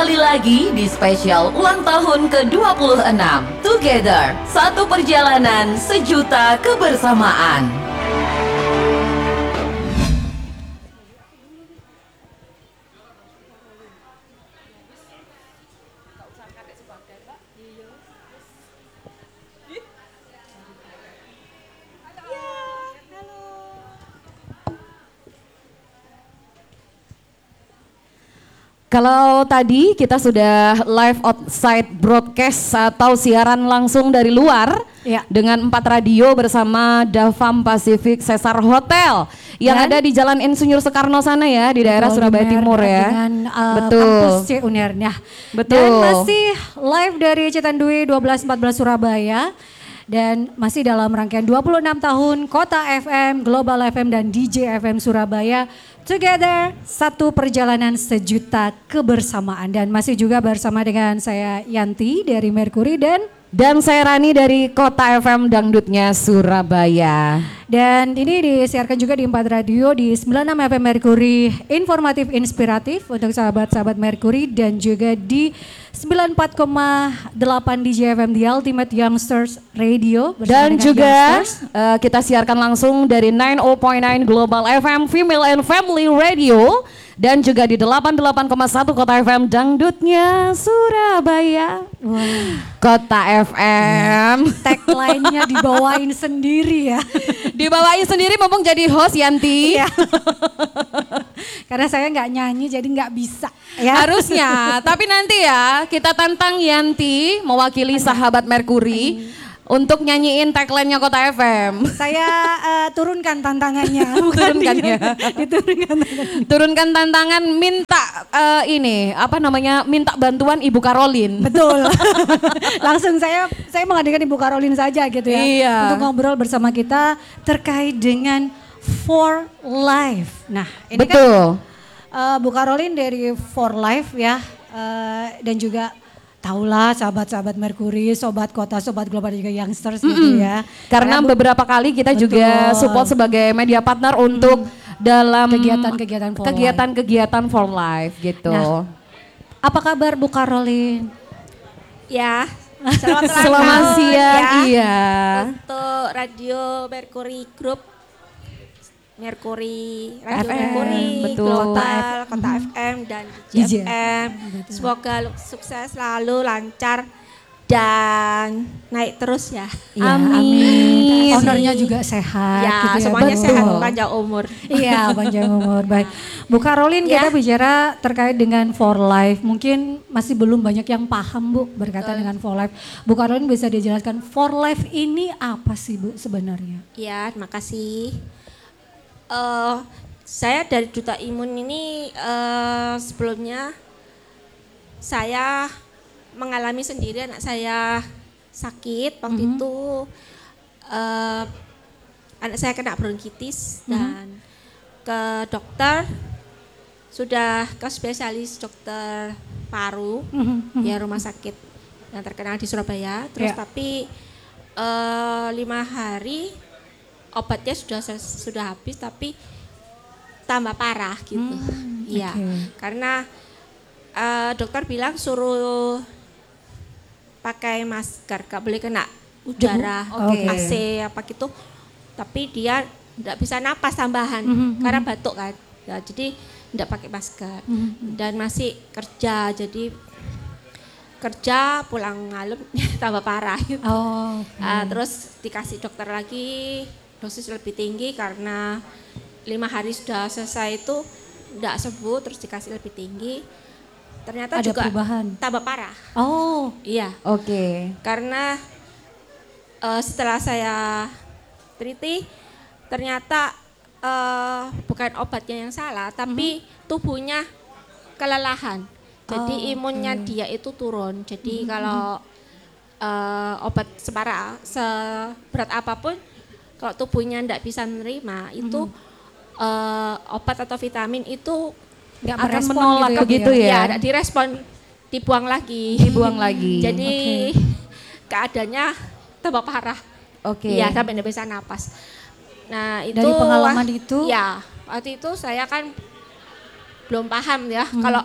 Kembali lagi di spesial ulang tahun ke-26 Together, satu perjalanan sejuta kebersamaan. Kalau tadi kita sudah live outside broadcast atau siaran langsung dari luar ya, dengan 4 radio bersama Davam Pacific Cesar Hotel yang ada di Jalan Insinyur Soekarno sana ya, di daerah Surabaya Timur ya. Dengan betul. kampus C Unernya. Betul. Dan masih live dari Cetandui 1214 Surabaya. Dan masih dalam rangkaian 26 tahun Kota FM, Global FM dan DJ FM Surabaya. Together, satu perjalanan sejuta kebersamaan. Dan masih juga bersama dengan saya Yanti dari Mercury dan saya Rani dari Kota FM Dangdutnya Surabaya. Dan ini disiarkan juga di 4 radio di 96 FM Mercury, informatif inspiratif untuk sahabat-sahabat Mercury, dan juga di 94,8 DJ FM The Ultimate Youngsters Radio. Dan juga kita siarkan langsung dari 90.9 Global FM Female and Family Radio. Dan juga di 88,1 Kota FM Dangdutnya Surabaya. Wow. Kota FM. Tagline-nya dibawain sendiri ya. Dibawain sendiri mumpung jadi host Yanti. Iya. Karena saya nggak nyanyi jadi nggak bisa. Ya. Harusnya, tapi nanti ya kita tantang Yanti mewakili sahabat Mercury untuk nyanyiin tagline-nya Kota FM. Saya turunkan tantangannya. Turunkan ya. Diturunkan tantangannya. Turunkan tantangan, minta minta bantuan Ibu Karolin. Betul. Langsung saya mengadakan Ibu Karolin saja gitu ya. Iya. Untuk ngobrol bersama kita terkait dengan For Life. Nah, ini betul. Kan Bu Karolin dari For Life ya, dan juga tahulah sahabat-sahabat Mercury, sobat kota, sobat global juga youngsters gitu ya. Karena beberapa kali kita juga support sebagai media partner untuk dalam kegiatan-kegiatan for life gitu. Nah, apa kabar Bu Karolin? Ya, selamat siang. Ya. Iya. Untuk Radio Mercury Group, Mercury, Radio FM, Mercury, betul. Global, Kota FM dan DJ GFM. Semoga sukses selalu, lancar dan naik terus ya. Ya, amin. Ownernya juga sehat. Ya, gitu ya. semuanya Betul. sehat, panjang umur. Iya, panjang umur. Baik, Bu Karolin, kita bicara terkait dengan For Life. Mungkin masih belum banyak yang paham Bu berkaitan dengan For Life. Bu Karolin bisa dijelaskan For Life ini apa sih Bu sebenarnya? Ya, terima kasih. Saya dari Duta Imun ini sebelumnya saya mengalami sendiri, anak saya sakit waktu itu, anak saya kena bronkitis dan ke dokter, sudah ke spesialis dokter paru ya, rumah sakit yang terkenal di Surabaya. Terus tapi 5 hari obatnya sudah habis tapi tambah parah gitu. Iya. Karena dokter bilang suruh pakai masker, gak boleh kena udara, AC apa gitu. Tapi dia enggak bisa napas tambahan karena batuk kan. Ya, jadi enggak pakai masker. Dan masih kerja, jadi kerja pulang malam tambah parah gitu. Terus dikasih dokter lagi dosis lebih tinggi karena 5 hari sudah selesai itu enggak sembuh, terus dikasih lebih tinggi. Ternyata ada juga perubahan, tambah parah. Iya. Oke. Karena setelah saya teliti, ternyata bukan obatnya yang salah, tapi tubuhnya kelelahan. Jadi imunnya dia itu turun. Jadi kalau obat seberat apapun, kalau tubuhnya tidak bisa menerima itu obat atau vitamin itu nggak akan merespon menolak gitu begitu ya? Ya, tidak direspon, dibuang lagi. Jadi keadaannya tambah parah. Iya, sampai tidak bisa napas. Nah itu dari pengalaman itu? Ya, waktu itu saya kan belum paham ya. Kalau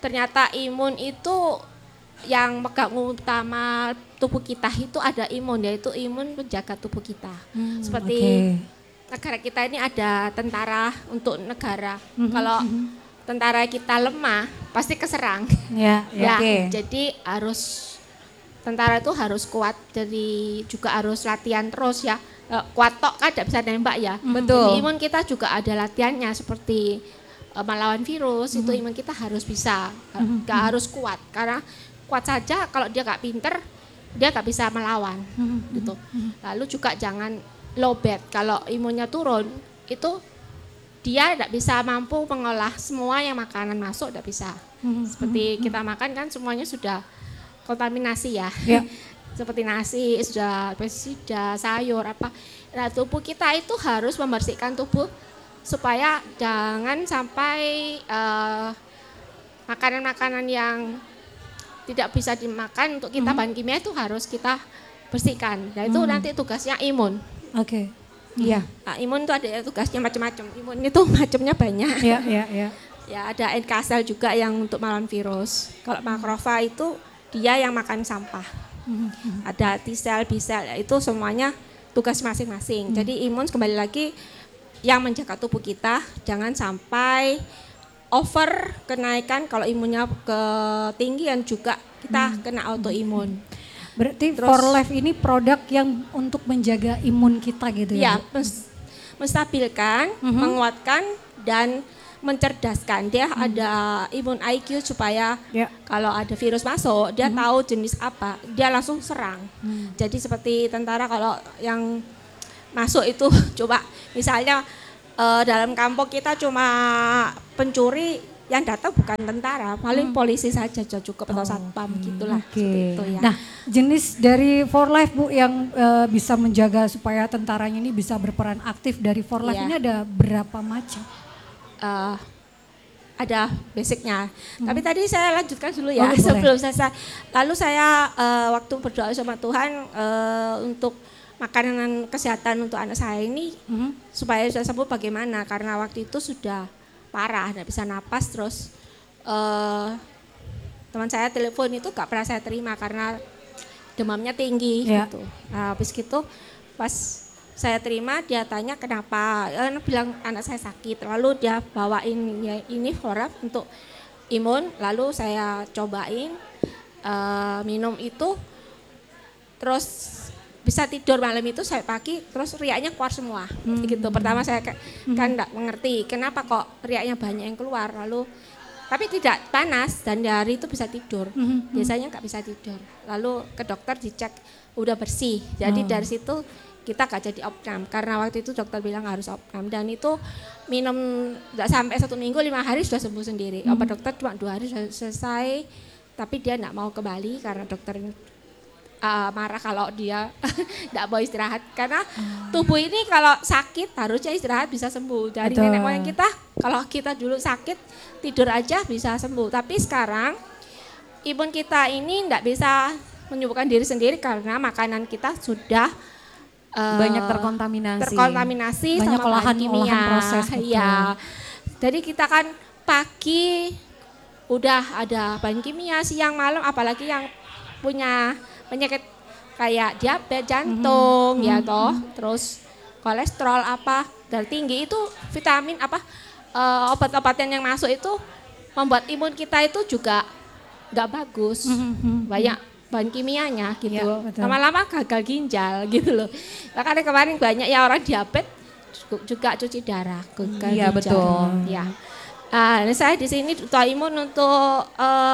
ternyata imun itu yang megang utama tubuh kita itu ada imun, yaitu imun menjaga tubuh kita. Seperti negara kita ini ada tentara untuk negara. Kalau tentara kita lemah pasti keserang. Jadi harus tentara itu harus kuat, jadi juga harus latihan terus ya. Kuat tok kan tidak bisa nembak ya. Betul. Jadi imun kita juga ada latihannya seperti melawan virus, itu imun kita harus bisa, nggak harus kuat. Karena kuat saja kalau dia nggak pinter, dia nggak bisa melawan. Gitu. Lalu juga jangan lowbat, kalau imunnya turun, itu dia tidak bisa mampu mengolah semua yang makanan masuk, tidak bisa. Seperti kita makan kan semuanya sudah kontaminasi ya. Seperti nasi, sudah pestisida, sayur, apa. Nah, tubuh kita itu harus membersihkan tubuh supaya jangan sampai makanan-makanan yang tidak bisa dimakan untuk kita bahan kimia itu harus kita bersihkan. Nah, itu nanti tugasnya imun. Iya. Nah, imun itu ada tugasnya macam-macam. Imun itu macamnya banyak. Ya, ada NK sel juga yang untuk melawan virus. Kalau makrofa itu dia yang makan sampah. Ada T sel, B sel, itu semuanya tugas masing-masing. Jadi imun kembali lagi yang menjaga tubuh kita, jangan sampai over kenaikan. Kalau imunnya ketinggian juga kita kena autoimun. Berarti For Life ini produk yang untuk menjaga imun kita gitu ya? Ya, menstabilkan, menguatkan dan mencerdaskan. Dia ada imun IQ supaya kalau ada virus masuk, dia tahu jenis apa, dia langsung serang. Jadi seperti tentara kalau yang masuk itu coba misalnya dalam kampung kita cuma pencuri, yang datang bukan tentara, paling polisi saja cukup atau satpam gitulah. Itu ya. Nah, jenis dari For Life Bu yang bisa menjaga supaya tentaranya ini bisa berperan aktif dari For Life ini ada berapa macam? Ada basicnya. Tapi tadi saya lanjutkan dulu ya sebelum selesai. Lalu saya waktu berdoa sama Tuhan untuk makanan kesehatan untuk anak saya ini supaya sudah sembuh bagaimana, karena waktu itu sudah parah, tidak bisa napas. Terus teman saya telepon itu gak pernah saya terima karena demamnya tinggi gitu. Nah, habis gitu pas saya terima, dia tanya kenapa, bilang anak saya sakit, lalu dia bawain ya, ini horaf untuk imun, lalu saya cobain minum itu, terus bisa tidur malam itu saya pagi, terus riaknya keluar semua, gitu. Pertama saya kan enggak mengerti kenapa kok riaknya banyak yang keluar, lalu tapi tidak panas dan di hari itu bisa tidur, biasanya nggak bisa tidur. Lalu ke dokter dicek udah bersih, jadi dari situ kita gak jadi opnam, karena waktu itu dokter bilang harus opnam, dan itu minum gak sampai 1 minggu, 5 hari sudah sembuh sendiri. Obat dokter cuma 2 hari sudah selesai, tapi dia gak mau kembali karena dokter marah kalau dia gak mau istirahat, karena tubuh ini kalau sakit harusnya istirahat bisa sembuh. Dari nenek moyang kita, kalau kita dulu sakit tidur aja bisa sembuh, tapi sekarang imun kita ini gak bisa menyembuhkan diri sendiri karena makanan kita sudah banyak terkontaminasi banyak sama bahan kimia. proses. Iya. Jadi kita kan pagi udah ada bahan kimia, siang malam, apalagi yang punya penyakit kayak diabetes, jantung ya toh, terus kolesterol apa darah tinggi, itu vitamin apa obat-obatan yang masuk itu membuat imun kita itu juga nggak bagus. Banyak bahan kimianya gitu, lama-lama gagal ginjal gitu loh. Makanya kemarin banyak ya orang diabetes juga cuci darah, gagal ginjal. Betul. Ya. Saya di sini autoimun untuk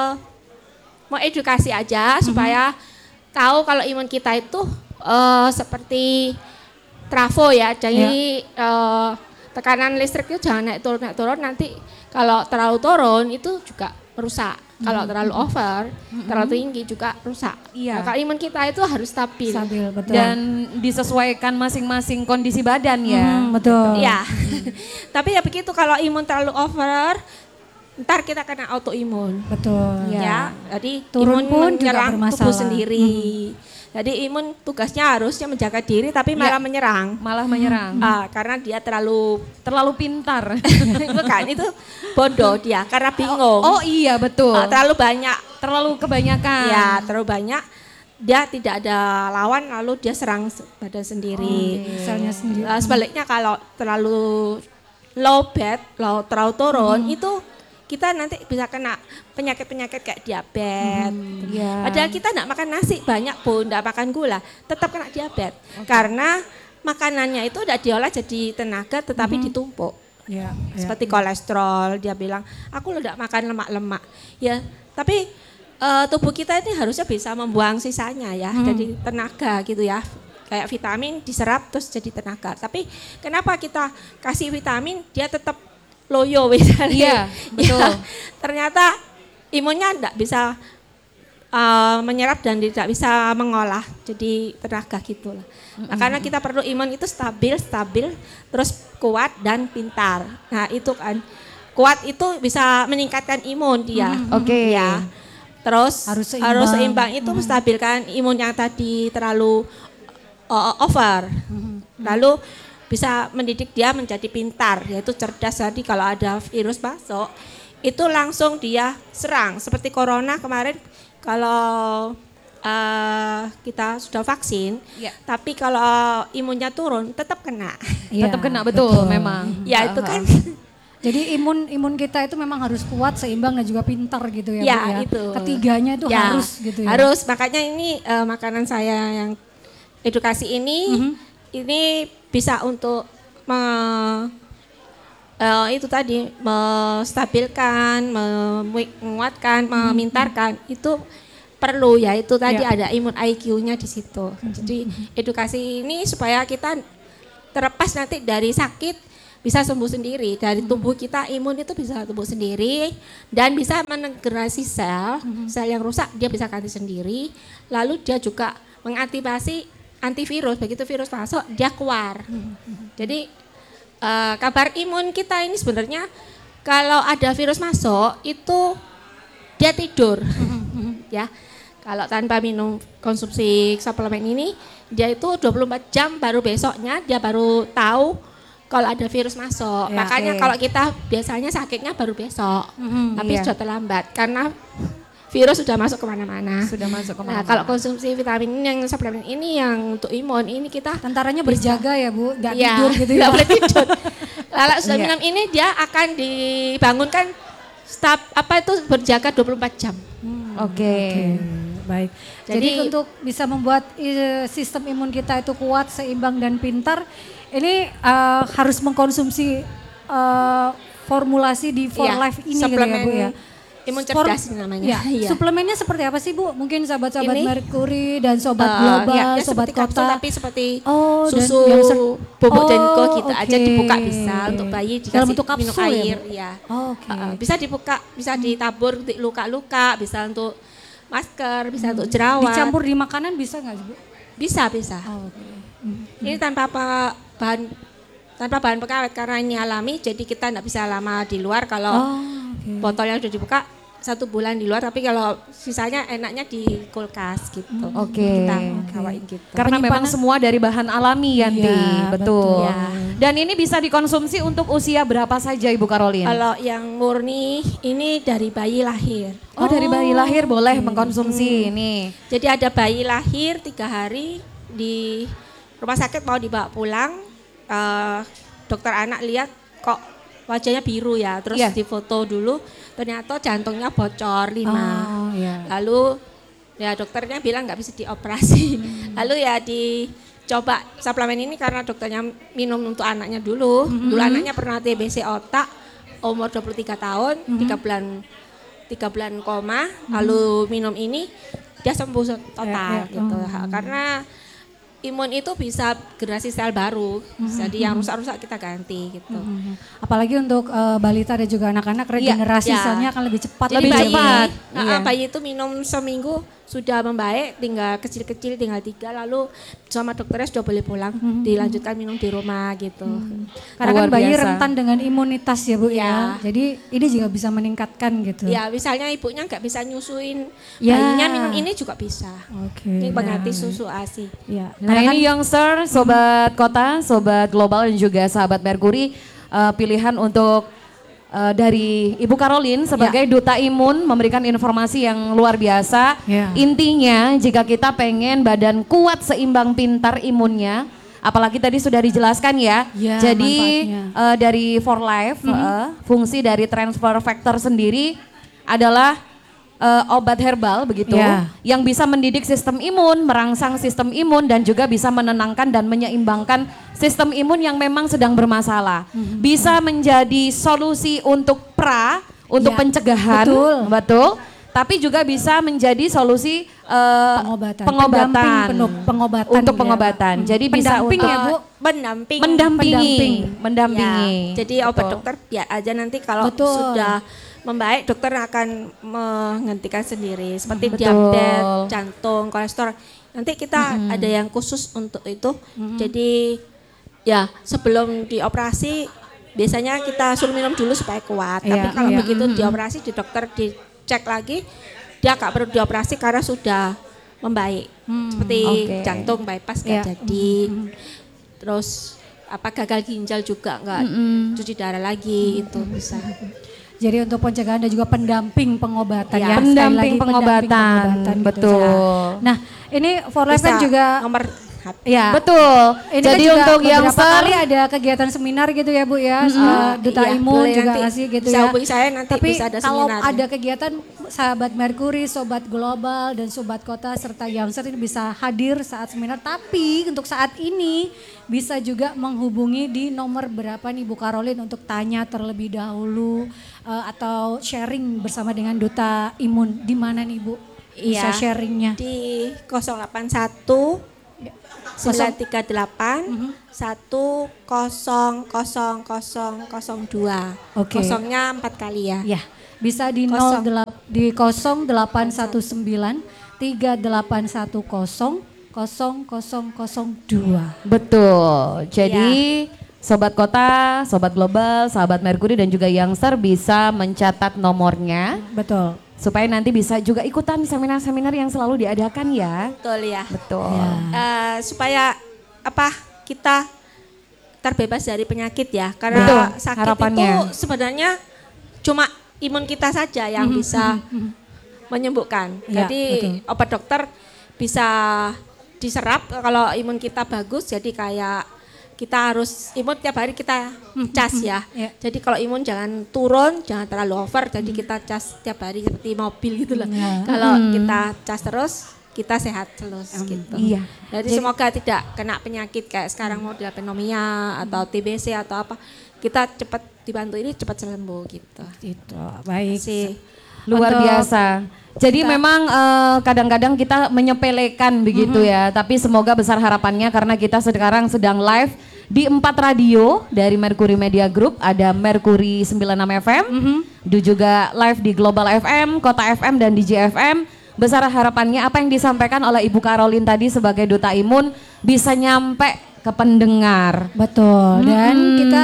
mau edukasi aja supaya tahu kalau imun kita itu seperti trafo ya. Jadi tekanan listrik itu jangan naik turun, nanti kalau terlalu turun itu juga rusak. Kalau terlalu over, terlalu tinggi juga rusak. Maka imun kita itu harus stabil. Betul. Dan disesuaikan masing-masing kondisi badan ya. Betul. Ya. Tapi ya begitu, kalau imun terlalu over, ntar kita kena autoimun. Betul. Ya. Jadi Turun imun pun juga menyerang bermasalah. tubuh sendiri. Jadi imun tugasnya harusnya menjaga diri tapi malah menyerang. Malah menyerang. Karena dia terlalu Pintar. bukan itu bodoh dia karena bingung. Oh iya betul. Terlalu banyak. Terlalu kebanyakan. Ya, terlalu banyak. Dia tidak ada lawan lalu dia serang badan sendiri. Selnya sendiri. Sebaliknya kalau terlalu terlalu turun itu kita nanti bisa kena penyakit-penyakit kayak diabetes. Padahal kita enggak makan nasi banyak pun, enggak makan gula, tetap kena diabetes. Karena makanannya itu udah diolah jadi tenaga tetapi ditumpuk. Seperti kolesterol, dia bilang, aku udah makan lemak-lemak. Ya, tapi tubuh kita ini harusnya bisa membuang sisanya ya, jadi tenaga gitu ya. Kayak vitamin diserap terus jadi tenaga. Tapi kenapa kita kasih vitamin dia tetap loyo misalnya. Iya, betul. Ya, ternyata imunnya enggak bisa menyerap dan tidak bisa mengolah jadi tenaga gitu lah. Karena kita perlu imun itu stabil, terus kuat dan pintar. Nah itu kan kuat itu bisa meningkatkan imun dia. Oke. Ya. Terus harus seimbang itu menstabilkan imun yang tadi terlalu over. Lalu bisa mendidik dia menjadi pintar, yaitu cerdas. Jadi kalau ada virus masuk itu langsung dia serang. Seperti corona kemarin kalau kita sudah vaksin, tapi kalau imunnya turun tetap kena. Tetap kena betul memang. Ya itu kan. Jadi imun kita itu memang harus kuat, seimbang dan juga pintar gitu ya, Bu, ya. Itu. Ketiganya itu harus gitu ya. Harus, makanya ini makanan saya yang edukasi ini bisa untuk itu tadi menstabilkan, menguatkan, memintarkan itu perlu ya itu tadi ada imun IQ-nya di situ. Jadi edukasi ini supaya kita terlepas nanti dari sakit bisa sembuh sendiri, dari tubuh kita imun itu bisa tumbuh sendiri dan bisa menegerasi sel yang rusak dia bisa ganti sendiri, lalu dia juga mengaktifasi antivirus, begitu virus masuk dia keluar. Jadi kabar imun kita ini sebenarnya kalau ada virus masuk itu dia tidur ya. Kalau tanpa minum konsumsi suplemen ini dia itu 24 jam baru besoknya dia baru tahu kalau ada virus masuk. Makanya kalau kita biasanya sakitnya baru besok, tapi sudah terlambat karena virus sudah masuk kemana-mana. Nah, kalau konsumsi vitamin ini yang suplemen ini yang untuk imun ini kita tentaranya berjaga ya Bu, nggak tidur gitu ya. Nggak boleh tidur. Lalu sudah minum ini dia akan dibangunkan berjaga 24 jam. Oke. Baik. Jadi untuk bisa membuat sistem imun kita itu kuat, seimbang dan pintar, ini harus mengkonsumsi formulasi di For Life ini gitu ya Bu ya. Imun cerdas namanya. Suplemennya seperti apa sih Bu? Mungkin sahabat-sahabat Mercury dan sobat global, sobat kota. Tapi seperti susu bubuk Denko gitu aja dibuka bisa untuk bayi dikasih dalam bentuk kapsul minum air ya. Bisa dibuka, bisa ditabur untuk luka-luka, bisa untuk masker, bisa untuk jerawat. Dicampur di makanan bisa nggak sih Bu? Bisa. Ini tanpa bahan pengawet karena ini alami, jadi kita nggak bisa lama di luar. Kalau botolnya sudah dibuka 1 bulan di luar, tapi kalau sisanya enaknya di kulkas gitu. Kita kawain gitu. Karena memang semua dari bahan alami Yanti, betul. Ya. Dan ini bisa dikonsumsi untuk usia berapa saja Ibu Caroline? Kalau yang murni ini dari bayi lahir. Dari bayi lahir boleh mengkonsumsi ini. Jadi ada bayi lahir 3 hari di rumah sakit mau dibawa pulang, dokter anak lihat kok wajahnya biru ya, terus difoto dulu, ternyata jantungnya bocor 5. Lalu ya dokternya bilang nggak bisa dioperasi. Lalu ya dicoba suplemen ini karena dokternya minum untuk anaknya dulu. Dulu anaknya pernah TBC otak, umur 23 tahun, 3 bulan koma, lalu minum ini dia sembuh total gitu. Karena imun itu bisa generasi sel baru, jadi yang rusak-rusak kita ganti gitu. Apalagi untuk balita dan juga anak-anak regenerasi selnya akan lebih cepat. Jadi bayi itu minum seminggu sudah membaik, tinggal kecil-kecil, tinggal 3, lalu sama dokternya sudah boleh pulang, dilanjutkan minum di rumah gitu. Karena Luar kan bayi biasa. rentan dengan imunitas ya Bu Ya. ya. Jadi ini juga bisa meningkatkan gitu. Ya, misalnya ibunya nggak bisa nyusuin, Ya. bayinya minum ini juga bisa. Oke. Ini pengganti susu ASI. Ya. Nah Karena kan ini youngster, sobat kota, sobat global dan juga sahabat Merkuri, pilihan untuk dari Ibu Caroline sebagai duta imun memberikan informasi yang luar biasa. Ya. Intinya jika kita pengen badan kuat, seimbang, pintar imunnya, apalagi tadi sudah dijelaskan ya. Ya, Jadi manfaatnya. dari For Life, fungsi dari transfer factor sendiri adalah obat herbal begitu, Ya. yang bisa mendidik sistem imun, merangsang sistem imun dan juga bisa menenangkan dan menyeimbangkan sistem imun yang memang sedang bermasalah. Bisa menjadi solusi untuk untuk Ya, pencegahan, betul. Tapi juga bisa menjadi solusi Pengobatan. pengobatan, Pendamping pengobatan untuk ya. pengobatan. Jadi bisa Pendamping untuk ya, Bu? mendampingi. Ya, jadi obat Betul. dokter biar aja nanti kalau Betul. sudah membaik dokter akan menghentikan sendiri seperti Betul. diabetes, jantung, kolesterol. Nanti kita ada yang khusus untuk itu. Jadi ya sebelum dioperasi biasanya kita suruh minum dulu supaya kuat. Tapi Iya, kalau iya. begitu dioperasi di dokter dicek lagi dia nggak perlu dioperasi karena sudah membaik. Seperti Oke. jantung bypass nggak Iya. jadi. Terus apa gagal ginjal juga nggak cuci darah lagi itu bisa. Jadi untuk pencegahan dan juga pendamping pengobatan Ya, ya. Sekali pendamping lagi, pengobatan, gitu betul. ya. Nah ini For Life kan Bisa juga nomor ya. Betul. Ini Jadi kan juga untuk beberapa youngster kali ada kegiatan seminar gitu ya Bu ya, duta iya, imun boleh juga nanti ngasih gitu bisa ya. hubungi saya nanti Tapi bisa ada kalau seminarnya. ada kegiatan sahabat Merkuri, sobat global dan sobat kota serta youngster ini bisa hadir saat seminar. Tapi untuk saat ini bisa juga menghubungi di nomor berapa nih Bu Caroline untuk tanya terlebih dahulu atau sharing bersama dengan duta imun. Di mana nih Bu? Bisa Iya, sharingnya. di 081 938 100002. Oke. Kosongnya 4 kali ya. Ya, bisa di Kosong. 0819 3810 0002. betul. Jadi sobat kota, sobat global, sahabat Merkuri dan juga youngster bisa mencatat nomornya Betul. supaya nanti bisa juga ikutan seminar-seminar yang selalu diadakan ya. Betul ya. Betul. Supaya apa kita terbebas dari penyakit ya. Karena Betul, sakit harapannya. itu sebenarnya cuma imun kita saja yang bisa menyembuhkan. Ya, Jadi betul. obat dokter bisa diserap kalau imun kita bagus. Jadi kayak kita harus imun tiap hari kita cas ya. Ya. Jadi kalau imun jangan turun, jangan terlalu over. Jadi kita cas tiap hari seperti mobil gitu loh. Ya. Kalau kita cas terus, kita sehat terus gitu. Iya. Jadi semoga tidak kena penyakit kayak sekarang model pneumonia atau TBC atau apa. Kita cepat dibantu ini cepat sembuh gitu. Itu baik. Sih. Luar Untuk biasa. Jadi memang kadang-kadang kita menyepelekan begitu ya, tapi semoga besar harapannya karena kita sekarang sedang live di 4 radio dari Merkuri Media Group, ada Merkuri 96 FM, juga live di Global FM, Kota FM dan DJ FM. Besar harapannya apa yang disampaikan oleh Ibu Caroline tadi sebagai duta imun bisa nyampe ke pendengar. Betul. Dan kita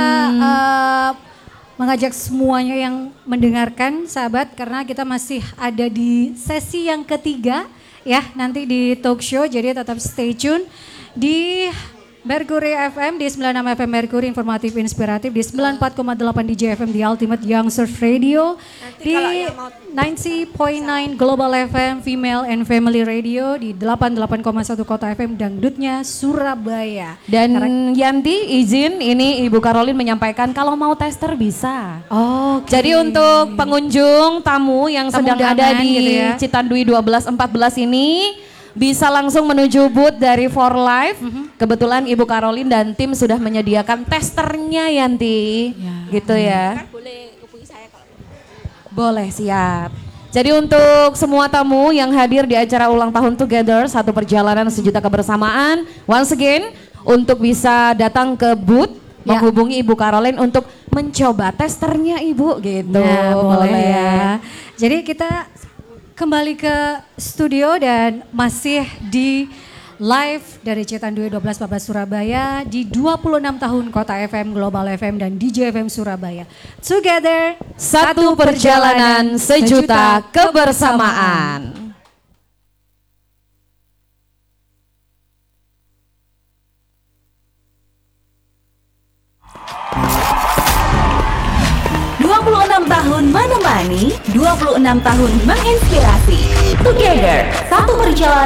mengajak semuanya yang mendengarkan sahabat karena kita masih ada di sesi yang ketiga ya nanti di talk show, jadi tetap stay tune di Merkuri FM di 96 FM Merkuri informatif inspiratif, di 94,8 DJ FM di Ultimate Youngsters Radio, Nanti di kalau yang mau 90.9 Global FM Female and Family Radio, di 88,1 Kota FM Dangdutnya Surabaya. Dan Yanti izin ini Ibu Caroline menyampaikan kalau mau tester bisa. Oke. Jadi untuk pengunjung tamu yang Tamu sedang ada undangan di gitu ya. Citandui 1214 ini bisa langsung menuju booth dari For Life. Kebetulan Ibu Caroline dan tim sudah menyediakan testernya Yanti. Gitu ya. Kan boleh hubungi saya kalau Boleh, siap. Jadi untuk semua tamu yang hadir di acara ulang tahun Together, satu perjalanan sejuta kebersamaan, once again untuk bisa datang ke booth, menghubungi Ibu Caroline untuk mencoba testernya Ibu gitu. Ya, boleh ya. Jadi kita kembali ke studio dan masih di live dari Cetan Dwi 1214 Surabaya di 26 tahun Kota FM, Global FM dan DJ FM Surabaya. Together, Satu perjalanan sejuta kebersamaan. Tahun menemani, 26 tahun menginspirasi. Together, satu perjalanan